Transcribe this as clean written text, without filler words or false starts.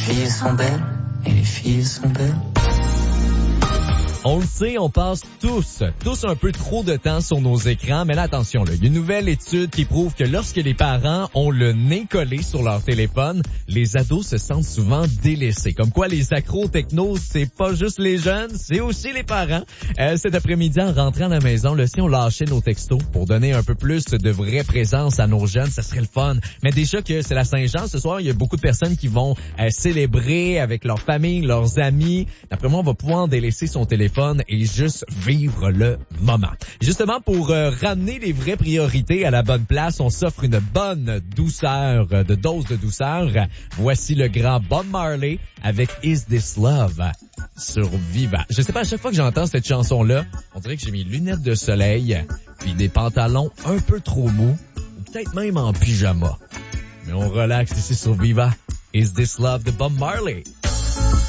filles sont belles, et les filles sont belles. On le sait, on passe tous un peu trop de temps sur nos écrans, mais là, attention, là, il y a une nouvelle étude qui prouve que lorsque les parents ont le nez collé sur leur téléphone, les ados se sentent souvent délaissés. Comme quoi, les accros techno, c'est pas juste les jeunes, c'est aussi les parents. Cet après-midi, en rentrant à la maison, là, si on lâchait nos textos pour donner un peu plus de vraie présence à nos jeunes, ça serait le fun. Mais déjà que c'est la Saint-Jean, ce soir, il y a beaucoup de personnes qui vont célébrer avec leur famille, leurs amis. D'après moi, on va pouvoir délaisser son téléphone et juste vivre le moment. Justement, pour ramener les vraies priorités à la bonne place, on s'offre une bonne dose de douceur. Voici le grand Bob Marley avec Is This Love sur Viva. Je sais pas, à chaque fois que j'entends cette chanson-là, on dirait que j'ai mis lunettes de soleil puis des pantalons un peu trop mous, ou peut-être même en pyjama. Mais on relaxe ici sur Viva. Is This Love de Bob Marley.